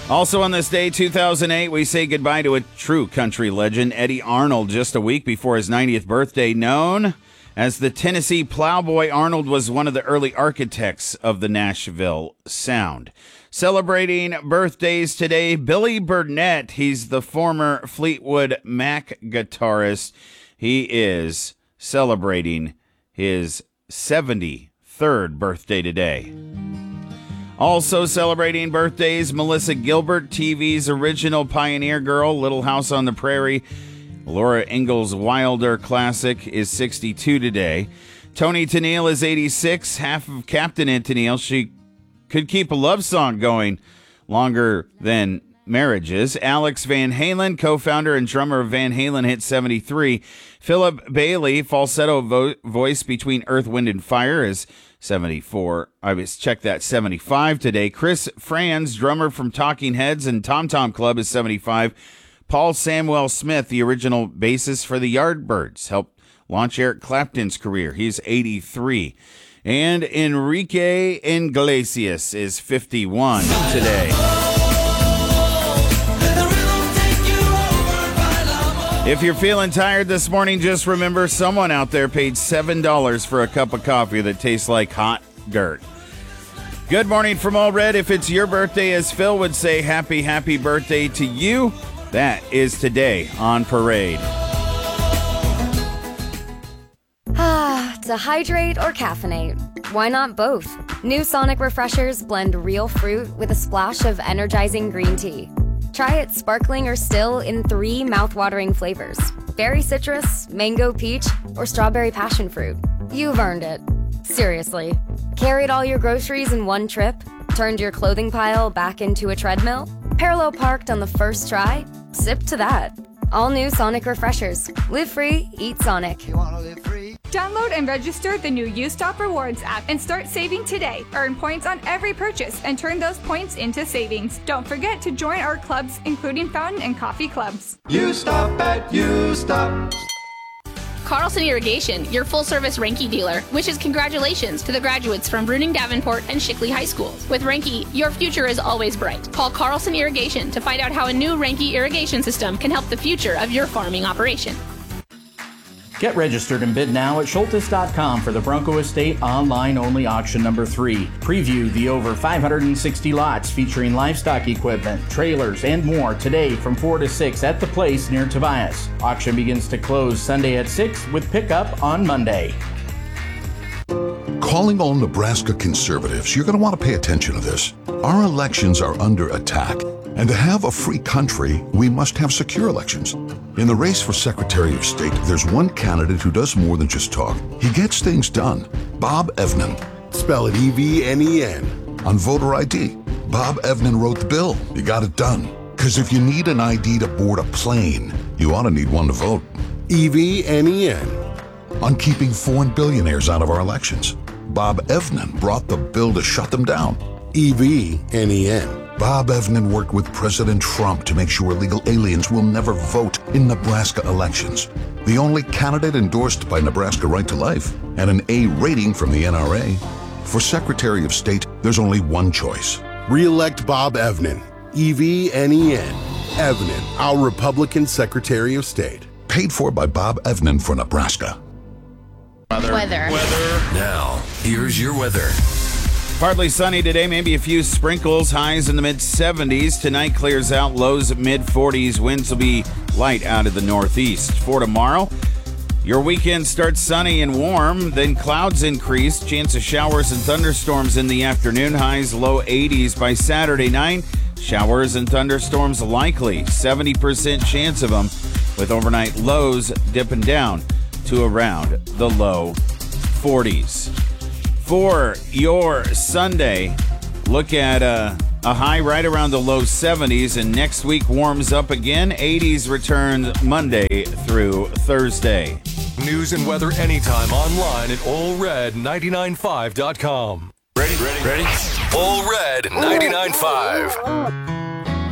Also on this day, 2008, we say goodbye to a true country legend, Eddie Arnold, just a week before his 90th birthday. Known as the Tennessee Plowboy, Arnold was one of the early architects of the Nashville Sound. Celebrating birthdays today, Billy Burnett. He's the former Fleetwood Mac guitarist. He is celebrating his 73rd birthday today. Also celebrating birthdays, Melissa Gilbert, TV's original pioneer girl, Little House on the Prairie. Laura Ingalls Wilder classic is 62 today. Toni Tennille is 86, half of Captain and Tennille. She could keep a love song going longer than marriages. Alex Van Halen, co-founder and drummer of Van Halen, hit 73. Philip Bailey, falsetto voice between Earth, Wind, and Fire, is 74. I was checked that 75 today. Chris Franz, drummer from Talking Heads and Tom Tom Club, is 75. Paul Samuel Smith, the original bassist for the Yardbirds, helped launch Eric Clapton's career. He's 83. And Enrique Iglesias is 51 today. If you're feeling tired this morning, just remember someone out there paid $7 for a cup of coffee that tastes like hot dirt. Good morning from All Red. If it's your birthday, as Phil would say, happy, happy birthday to you. That is today on Parade. To hydrate or caffeinate? Why not both? New Sonic Refreshers blend real fruit with a splash of energizing green tea. Try it sparkling or still in 3 mouthwatering flavors: berry citrus, mango peach, or strawberry passion fruit. You've earned it. Seriously. Carried all your groceries in one trip? Turned your clothing pile back into a treadmill? Parallel parked on the first try? Sip to that. All new Sonic Refreshers. Live free, eat Sonic. You wanna live free? Download and register the new U-Stop Rewards app and start saving today. Earn points on every purchase and turn those points into savings. Don't forget to join our clubs, including fountain and coffee clubs. You stop at U-Stop. Carlson Irrigation, your full-service Renke dealer, wishes congratulations to the graduates from Bruning Davenport and Shickley High Schools. With Renke, your future is always bright. Call Carlson Irrigation to find out how a new Renke irrigation system can help the future of your farming operation. Get registered and bid now at Schultes.com for the Bronco Estate online-only auction number 3. Preview the over 560 lots featuring livestock equipment, trailers, and more today from 4 to 6 at the place near Tobias. Auction begins to close Sunday at 6 with pickup on Monday. Calling all Nebraska conservatives, you're going to want to pay attention to this. Our elections are under attack, and to have a free country, we must have secure elections. In the race for Secretary of State, there's one candidate who does more than just talk. He gets things done. Bob Evnen. Spell it E-V-N-E-N. On voter ID, Bob Evnen wrote the bill. You got it done. Because if you need an ID to board a plane, you ought to need one to vote. E-V-N-E-N. On keeping foreign billionaires out of our elections, Bob Evnen brought the bill to shut them down. E-V-N-E-N. Bob Evnen worked with President Trump to make sure illegal aliens will never vote in Nebraska elections. The only candidate endorsed by Nebraska Right to Life and an A rating from the NRA. For Secretary of State, there's only one choice. Re-elect Bob Evnen. E-V-N-E-N. Evnen, our Republican Secretary of State. Paid for by Bob Evnen for Nebraska. Weather. Now, here's your weather. Partly sunny today, maybe a few sprinkles, highs in the mid-70s. Tonight clears out, lows at mid-40s. Winds will be light out of the northeast. For tomorrow, your weekend starts sunny and warm, then clouds increase. Chance of showers and thunderstorms in the afternoon. Highs low 80s by Saturday night. Showers and thunderstorms likely. 70% chance of them, with overnight lows dipping down to around the low 40s. For your Sunday, look at a high right around the low 70s, and next week warms up again. 80s returns Monday through Thursday. News and weather anytime online at allred995.com. Ready? All Red 99.5.